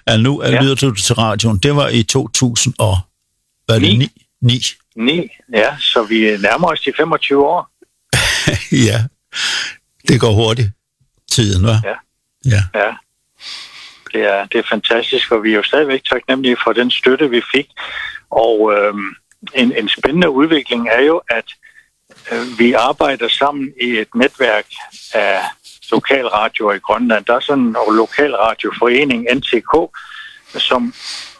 at nu lyder du til radioen. Det var i 2000 og... Hvad er det? 9? Ja, så vi nærmer os de 25 år. Ja, det går hurtigt, tiden, hva'? Ja. Det er fantastisk, og vi er jo stadigvæk taknemmelige for den støtte, vi fik. Og en spændende udvikling er jo, at vi arbejder sammen i et netværk af lokalradioer i Grønland. Der er sådan en lokalradioforening, NTK, som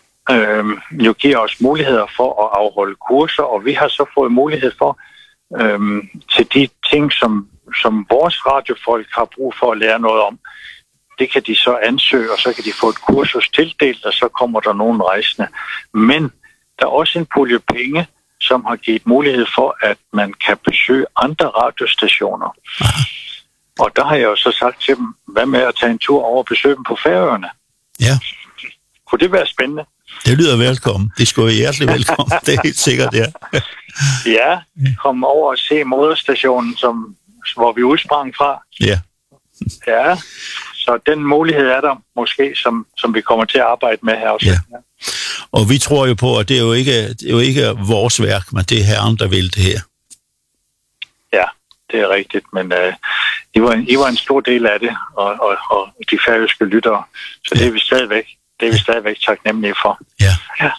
jo giver os muligheder for at afholde kurser, og vi har så fået mulighed for til de ting, som vores radiofolk har brug for at lære noget om. Det kan de så ansøge, og så kan de få et kursus tildelt, og så kommer der nogen rejsende. Men der er også en pulje penge, som har givet mulighed for, at man kan besøge andre radiostationer. Og der har jeg jo så sagt til dem, hvad med at tage en tur over og besøge dem på Færøerne? Ja. Kunne det være spændende? Det lyder velkommen. Det skulle være hjertelig velkommen. Det er helt sikkert, ja. Ja, komme over og se moderstationen, hvor vi udsprang fra. Ja. Ja, så den mulighed er der måske, som vi kommer til at arbejde med her også. Ja. Og vi tror jo på, at det er jo ikke vores værk, men det er Herren, der vil det her. Ja, det er rigtigt, men I var en stor del af det, og de færøske lyttere, så det er vi stadigvæk taknemmelige for. Ja.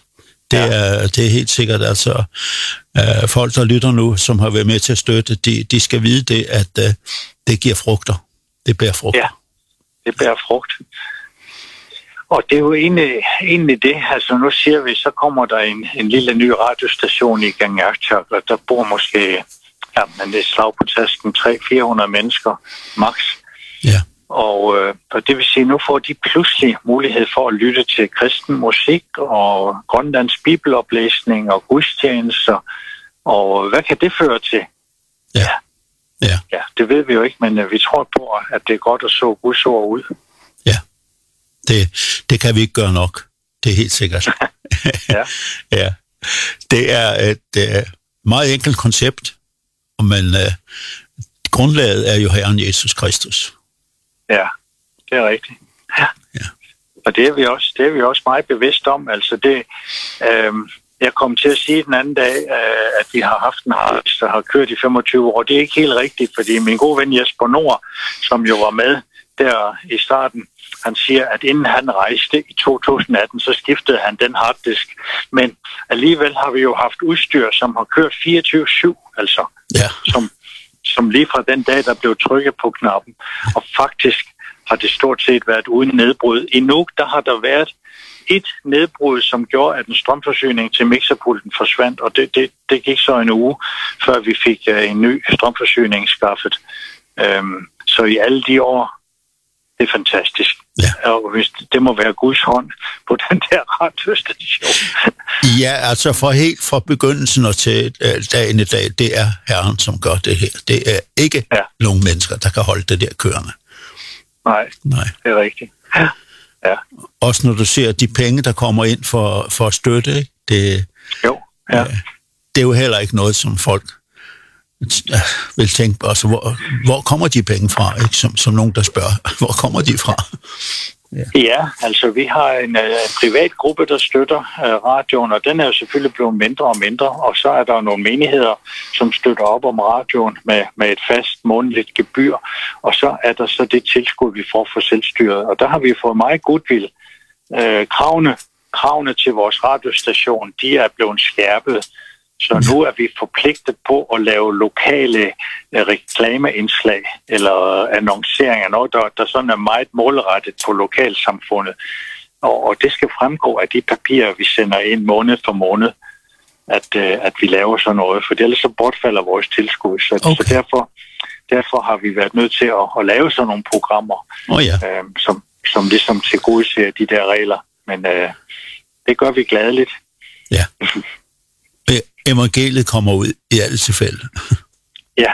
Det er helt sikkert, altså folk, der lytter nu, som har været med til at støtte, de skal vide det, at det giver frugter. Det bærer frugt. Ja, det bærer frugt. Og det er jo egentlig det, altså nu siger vi, så kommer der en lille ny radiostation i Kangerlussuaq, og der bor måske, men det er slag på tasken, 300-400 mennesker, max. Ja. Og det vil sige, nu får de pludselig mulighed for at lytte til kristen musik og Grønlands bibeloplæsning og gudstjenester. Og hvad kan det føre til? Ja, det ved vi jo ikke, men vi tror på, at det er godt at så Guds ord ud. Ja, det kan vi ikke gøre nok. Det er helt sikkert. Ja. Det er et meget enkelt koncept, men grundlaget er jo Herren Jesus Kristus. Ja, det er rigtigt. Ja. Og det er vi også meget bevidst om. Altså det, jeg kom til at sige den anden dag, at vi har haft en harvest, der har kørt i 25 år. Det er ikke helt rigtigt, fordi min gode ven Jesper Nord, som jo var med der i starten, han siger, at inden han rejste i 2018, så skiftede han den harddisk. Men alligevel har vi jo haft udstyr, som har kørt 24/7, altså. Ja. Som lige fra den dag, der blev trykket på knappen. Og faktisk har det stort set været uden nedbrud. I Nuuk, der har der været et nedbrud, som gjorde, at en strømforsyning til mixerpulten forsvandt, og det gik så en uge, før vi fik en ny strømforsyning skaffet. Så i alle de år, det er fantastisk. Ja. Og det må være Guds hånd på den der radiostation. Ja, altså helt fra begyndelsen og til dagen i dag, det er Herren, som gør det her. Det er ikke nogen mennesker, der kan holde det der kørende. Nej, det er rigtigt. Ja. Også når du ser de penge, der kommer ind for at støtte, ikke? Det er jo heller ikke noget, som folk vil tænke på. Altså, hvor kommer de penge fra? Ikke? Som nogen, der spørger, hvor kommer de fra? Ja, altså vi har en privat gruppe, der støtter radioen, og den er jo selvfølgelig blevet mindre og mindre, og så er der nogle menigheder, som støtter op om radioen med et fast månedligt gebyr, og så er der så det tilskud, vi får for selvstyret, og der har vi fået meget goodwill. Kravene til vores radiostation, de er blevet skærpet, så nu er vi forpligtet på at lave lokale reklameindslag eller annonceringer, noget der sådan er meget målrettet på lokalsamfundet. Og det skal fremgå af de papirer, vi sender ind måned for måned, at vi laver sådan noget, for ellers så bortfalder vores tilskud. Så derfor har vi været nødt til at lave sådan nogle programmer, som ligesom tilgodeser de der regler. Men det gør vi gladeligt. Ja. Evangeliet kommer ud i alle tilfælde. Ja.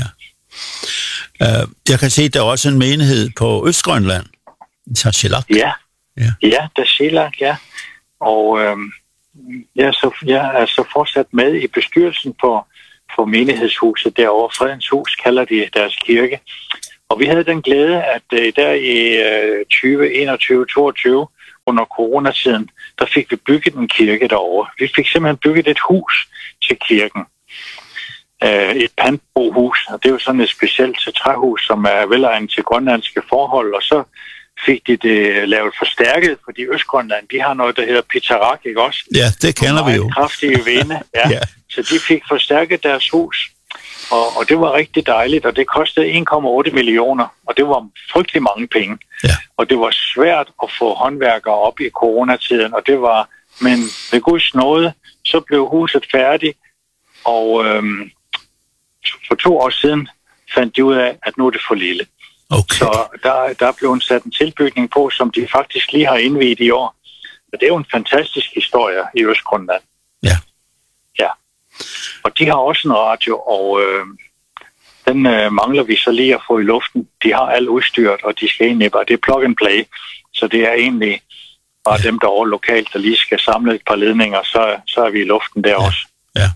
Jeg kan se, at der er også en menighed på Østgrønland. Tasjelak. Ja, Tasjelak, ja. Og jeg er så fortsat med i bestyrelsen for menighedshuset derovre. Fredens Hus kalder de deres kirke. Og vi havde den glæde, at der i 2021-22 under coronatiden, der fik vi bygget en kirke derovre. Vi fik simpelthen bygget et hus til kirken. Et pantbrohus, og det er jo sådan et specielt træhus, som er velegnet til grønlandske forhold, og så fik de det lavet forstærket, fordi Østgrønland, de har noget, der hedder pitarak, ikke også? Ja, det kender vi jo. Kraftige vinde, ja. Ja. Så de fik forstærket deres hus, og det var rigtig dejligt, og det kostede 1,8 millioner, og det var frygtelig mange penge. Ja. Og det var svært at få håndværkere op i coronatiden, og det var, men ved Guds nåde, så blev huset færdigt, og for 2 år siden fandt de ud af, at nu er det for lille. Okay. Så der er blevet sat en tilbygning på, som de faktisk lige har indviet i år. Og det er jo en fantastisk historie i Østgrønland. Ja. Ja. Og de har også en radio, og den mangler vi så lige at få i luften. De har alt udstyret, og de skal egentlig bare, det er plug and play. Så det er egentlig bare dem derovre lokalt, der lige skal samle et par ledninger, så er vi i luften der også. Ja.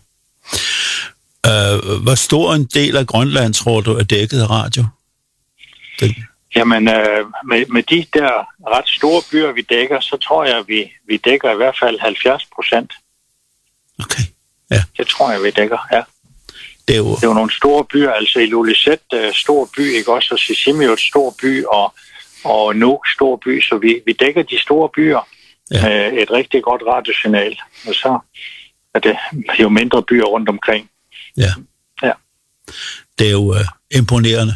Hvor stor en del af Grønland, tror du, er dækket af radio? Jamen, med de der ret store byer, vi dækker, så tror jeg, vi dækker i hvert fald 70%. Okay, ja. Det tror jeg, vi dækker, ja. Det er jo nogle store byer, altså Ilulissat, stor by, ikke også, og Sisimiut, stor by, og Nuuk, stor by, så vi dækker de store byer med et rigtig godt radiosignal, og så er det jo mindre byer rundt omkring. Ja. Ja. Det er jo imponerende.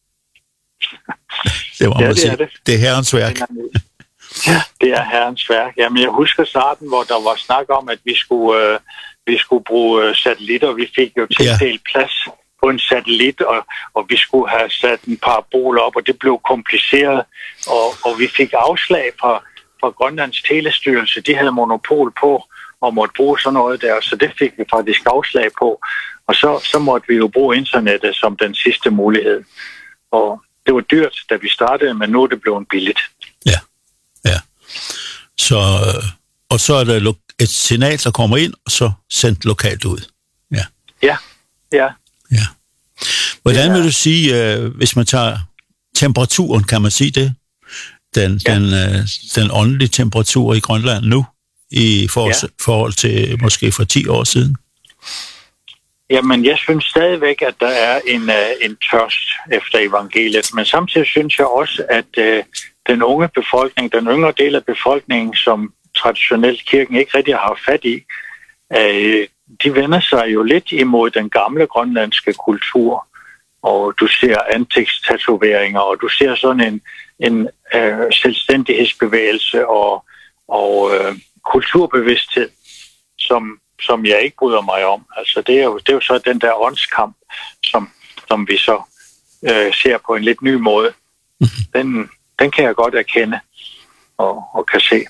Det må man sige. Det er herrens værk. Ja, det er herrens værk. Jamen, jeg husker starten, hvor der var snak om, at vi skulle bruge satellitter. Vi fik jo tildelt plads på en satellit, og vi skulle have sat en parabol op, og det blev kompliceret. Og vi fik afslag fra Grønlands Telestyrelse. De havde monopol på og måtte bruge sådan noget der, så det fik vi faktisk afslag på. Og så måtte vi jo bruge internettet som den sidste mulighed. Og det var dyrt, da vi startede, men nu er det blevet billigt. Ja, ja. Og så er der et signal, der kommer ind, og så sendt lokalt ud. Ja. Ja, ja. Ja. Hvordan vil du sige, hvis man tager temperaturen, kan man sige det? Den åndelige temperatur i Grønland nu, i forhold til måske for 10 år siden? Jamen, jeg synes stadigvæk, at der er en tørst efter evangeliet, men samtidig synes jeg også, at den unge befolkning, den yngre del af befolkningen, som traditionelt kirken ikke rigtig har fat i, de vender sig jo lidt imod den gamle grønlandske kultur, og du ser ansigtstatoveringer, og du ser sådan en selvstændighedsbevægelse og kulturbevidsthed, som jeg ikke bryder mig om. Altså, det er jo så den der åndskamp, som vi så ser på en lidt ny måde. Den kan jeg godt erkende og kan se.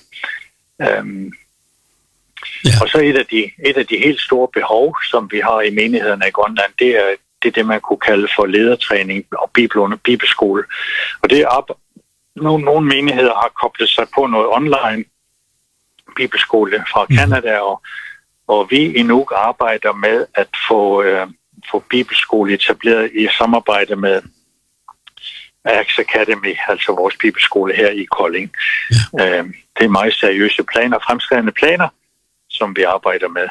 Og så et af de helt store behov, som vi har i menighederne i Grønland, det er det, man kunne kalde for ledertræning og bibelskole. Og det er nogle menigheder har koblet sig på noget online bibelskole fra Canada, og vi i Nuuk arbejder med at få bibelskole etableret i samarbejde med Axe Academy, altså vores bibelskole her i Kolding. Ja. Det er meget seriøse planer, fremskredne planer, som vi arbejder med.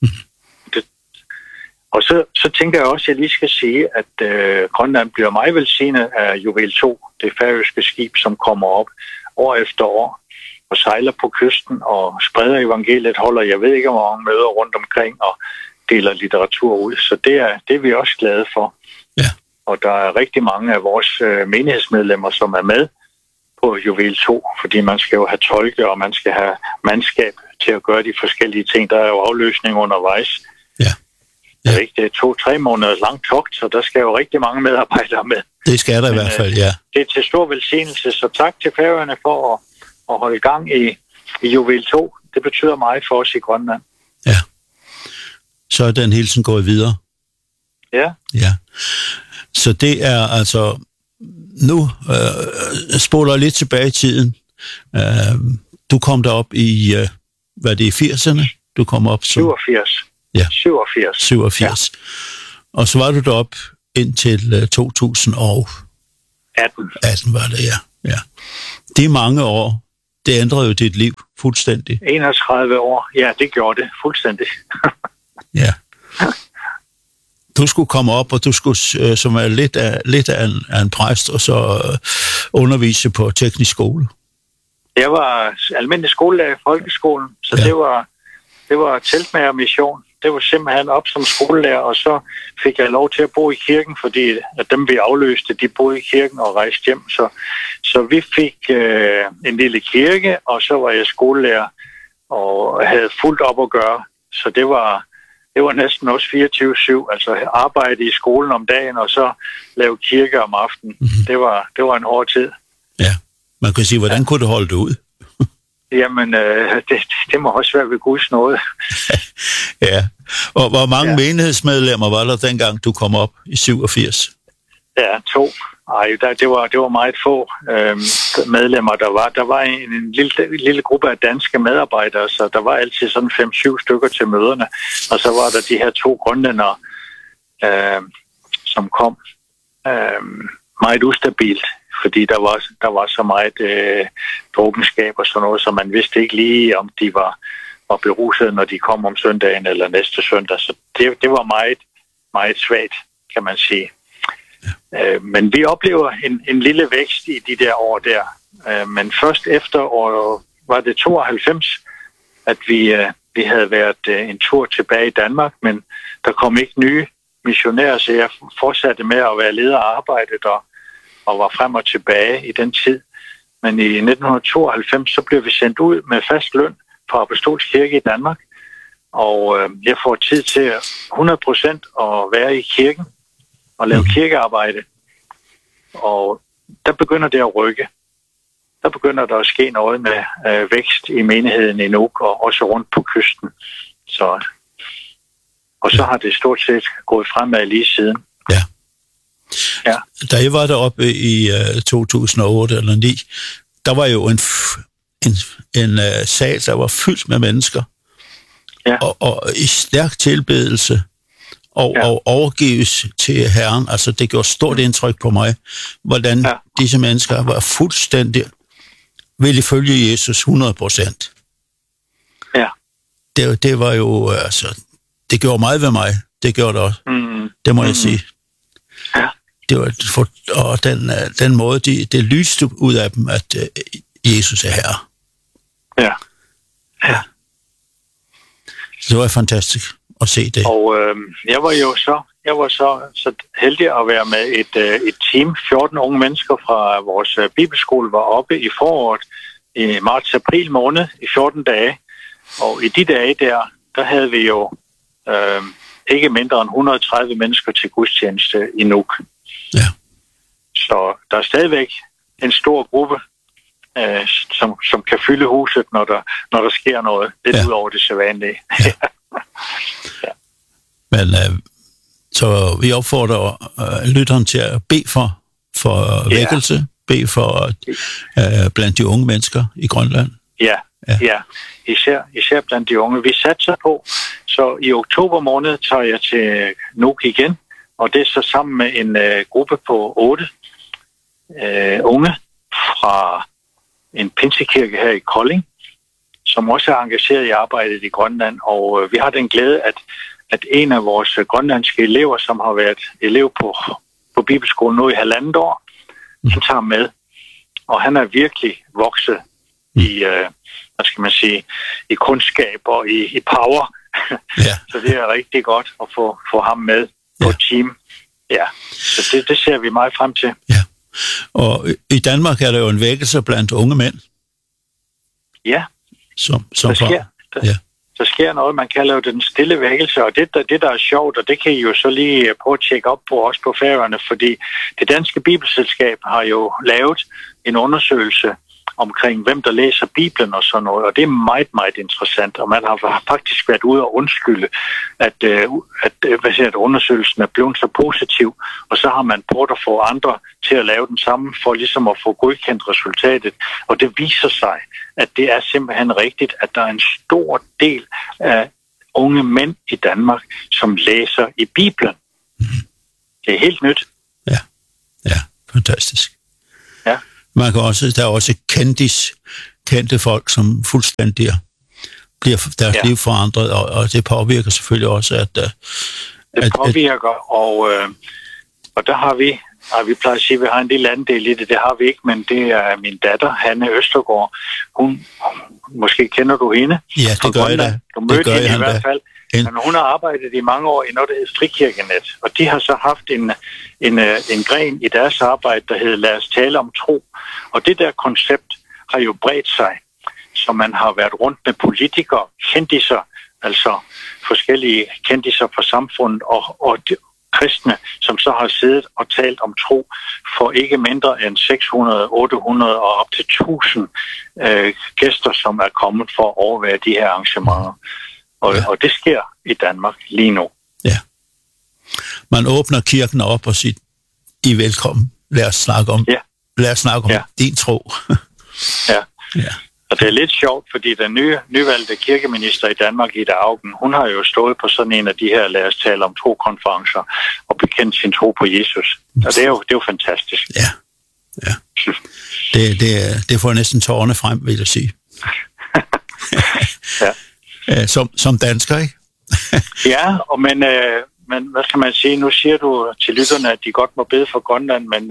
Og så tænker jeg også, at jeg lige skal sige, at Grønland bliver meget velsignet af Juvel 2, det færøske skib, som kommer op år efter år og sejler på kysten og spreder evangeliet, holder jeg ved ikke hvor mange møder rundt omkring og deler litteratur ud. Så det er vi også glade for. Ja. Og der er rigtig mange af vores menighedsmedlemmer, som er med på Juvel 2, fordi man skal jo have tolke, og man skal have mandskab til at gøre de forskellige ting. Der er jo afløsning undervejs. Ja. Ja. Det er 2-3 måneder langt togt, så der skal jo rigtig mange medarbejdere med. Det skal der i hvert fald, ja. Det er til stor velsignelse, så tak til Færøerne for at holde gang i Juvel 2. Det betyder meget for os i Grønland. Ja. Så er den hilsen gået videre. Ja. Ja. Så det er altså... Nu spoler jeg lidt tilbage i tiden. Du kom derop i... hvad er det, i 80'erne? Du kom op som... 87. Ja. 87. Ja. Og så var du derop indtil 2018. 18 var det, ja. Det er mange år. det ændrede jo dit liv fuldstændig. 31 år, ja, det gjorde det fuldstændig. Ja. Du skulle komme op, og du skulle, som er lidt af en præst, og så undervise på teknisk skole. Jeg var almindelig skolelærer i folkeskolen, så det var teltmagermission. Det var simpelthen op som skolelærer, og så fik jeg lov til at bo i kirken, fordi at dem, vi afløste, de boede i kirken og rejste hjem. Så vi fik en lille kirke, og så var jeg skolelærer og havde fuldt op at gøre. Så det var næsten også 24/7, altså arbejde i skolen om dagen, og så lave kirke om aftenen. Mm-hmm. Det var en hård tid. Ja, man kan sige, hvordan kunne du holde det ud? Jamen, det må også være ved Guds nåde. Ja, og hvor mange menighedsmedlemmer var der dengang, du kom op i 87? Ja, 2. Ej, det var meget få medlemmer, der var. Der var en lille gruppe af danske medarbejdere, så der var altid sådan 5-7 stykker til møderne. Og så var der de her 2 grønlændere, som kom meget ustabilt, fordi der var så meget drukkenskab og sådan noget, så man vidste ikke lige, om de var beruset, når de kom om søndagen eller næste søndag. Så det var meget, meget svagt, kan man sige. Ja. Men vi oplever en lille vækst i de der år der. Men først efter år, var det 92, at vi havde været en tur tilbage i Danmark, men der kom ikke nye missionærer, så jeg fortsatte med at være leder af arbejdet og var frem og tilbage i den tid. Men i 1992, så blev vi sendt ud med fast løn fra Apostolsk Kirke i Danmark, og jeg får tid til 100% at være i kirken og lave kirkearbejde. Og der begynder det at rykke. Der begynder der at ske noget med vækst i menigheden i Nuuk og også rundt på kysten. Og så har det stort set gået fremad lige siden. Ja. Ja. Da jeg var deroppe i 2008 eller 2009, der var jo en sal, der var fyldt med mennesker. Ja. Og i stærk tilbedelse og overgives til Herren. Altså, det gjorde stort indtryk på mig, hvordan disse mennesker var fuldstændig ville følge Jesus 100%. Ja. Det var jo, altså, det gjorde meget ved mig. Det gjorde det også. Det må jeg sige. Ja. Det var, og den måde, det lyste ud af dem, at Jesus er herre. Ja. Ja. Det var fantastisk at se det. Og jeg var så heldig at være med et team. 14 unge mennesker fra vores bibelskole var oppe i foråret i marts-april måned i 14 dage. Og i de dage der havde vi jo ikke mindre end 130 mennesker til gudstjeneste i Nuuk. Ja. Så der er stadigvæk en stor gruppe, som kan fylde huset, når der sker noget lidt ud over det sædvanlige. Ja. Ja. Men så vi opfordrer lytteren til at bede for vækkelse, bede for blandt de unge mennesker i Grønland. Ja. Især blandt de unge. Vi satser på, så i oktober måned tager jeg til Nuuk igen, og det er så sammen med en gruppe på 8 unge fra en pinsekirke her i Kolding, som også er engageret i arbejdet i Grønland, og vi har den glæde, at en af vores grønlandske elever, som har været elev på bibelskolen nu i 1,5 år, han tager med, og han er virkelig vokset i, hvad skal man sige, i kundskab og i power. Ja. Så det er rigtig godt at få ham med på team. Ja, så det ser vi meget frem til. Ja. Og i Danmark er der jo en vækkelse blandt unge mænd. Ja. Der sker noget, man kalder jo den stille vækkelse, og det der er sjovt, og det kan I jo så lige prøve at tjekke op på også på Færøerne, fordi det danske bibelselskab har jo lavet en undersøgelse omkring, hvem der læser Bibelen og sådan noget, og det er meget, meget interessant, og man har faktisk været ude og undskylde, at undersøgelsen er blevet så positiv, og så har man prøvet at få andre til at lave den samme, for ligesom at få godkendt resultatet, og det viser sig, at det er simpelthen rigtigt, at der er en stor del af unge mænd i Danmark, som læser i Bibelen. Det er helt nyt. Ja, fantastisk. Ja. Der er også kendte folk, som fuldstændig bliver deres liv forandret, og det påvirker selvfølgelig også, at... det påvirker, og der har vi plejer at sige, at vi har en lille andel i det. Det har vi ikke, men det er min datter, Hanne Østergaard. Hun, måske kender du hende? Ja, det gør jeg da. Du mødte hende i hvert fald. Men hun har arbejdet i mange år i noget, der hedder Frikirkenet. Og de har så haft en gren i deres arbejde, der hedder Lad os tale om tro. Og det der koncept har jo bredt sig. Så man har været rundt med politikere, kendiser, altså forskellige kendiser fra samfundet og kristne, som så har siddet og talt om tro for ikke mindre end 600, 800 og op til 1000 gæster, som er kommet for at overvære de her arrangementer. Og det sker i Danmark lige nu. Ja. Man åbner kirken op og siger, I er velkommen. Lad os snakke om, din tro. Ja. Og det er lidt sjovt, fordi den nyvalgte kirkeminister i Danmark, Ida Auken, hun har jo stået på sådan en af de her lad os tale om tro-konferencer og bekendt sin tro på Jesus. Og det er jo fantastisk. Ja. Det får næsten tårerne frem, vil jeg sige. Som dansker, ikke? Ja, men hvad skal man sige? Nu siger du til lytterne, at de godt må bede for Grønland, men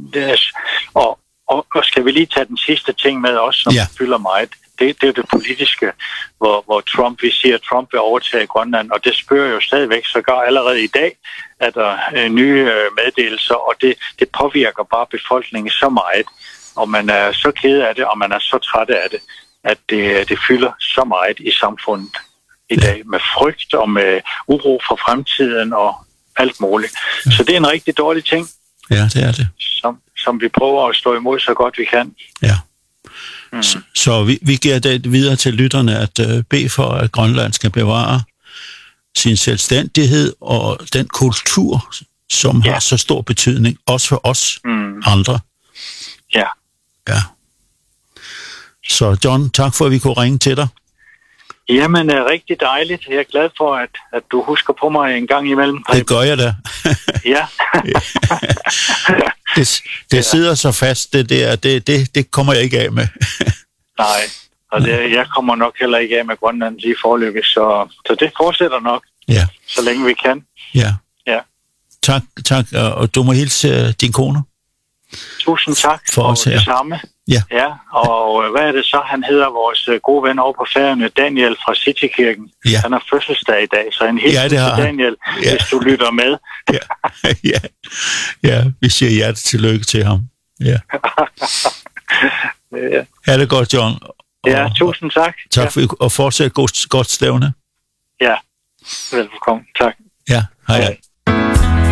og skal vi lige tage den sidste ting med også, som fylder meget. Det er det politiske, hvor vi siger, at Trump vil overtage Grønland, og det spørger jo stadigvæk, sågar allerede i dag, at der er nye meddelelser, og det påvirker bare befolkningen så meget, og man er så ked af det, og man er så træt af det, at det fylder så meget i samfundet i dag, med frygt og med uro for fremtiden og alt muligt. Så det er en rigtig dårlig ting. Ja, det er det. Som vi prøver at stå imod så godt vi kan. Ja. Så vi giver det videre til lytterne at bede for, at Grønland skal bevare sin selvstændighed og den kultur, som har så stor betydning, også for os andre. Ja. Så John, tak for, at vi kunne ringe til dig. Jamen, rigtig dejligt. Jeg er glad for, at du husker på mig en gang imellem. Det gør jeg da. Ja. det sidder så fast, det kommer jeg ikke af med. Nej, og jeg kommer nok heller ikke af med Grønland lige forløbig, så det fortsætter nok, så længe vi kan. Ja. Tak, og du må hilse din kone. Tusind tak for det samme. Ja, og hvad er det så? Han hedder vores gode ven over på Færøerne, Daniel fra Citykirken. Ja. Han har fødselsdag i dag, så en hilsen til Daniel, hvis du lytter med. Ja, vi siger hjertet tillykke til ham. Ja. Er det godt, John? Ja, tusind tak. Tak for og fortsæt godt stævne. Ja, velkommen. Tak. Ja, hej.